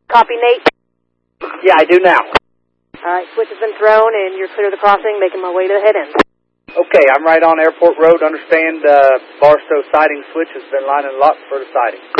Copy, Nate? Yeah, I do now. All right, switch has been thrown, and you're clear of the crossing, making my way to the head end. Okay, I'm right on Airport Road. Understand Barstow siding switch has been lining locked for the siding.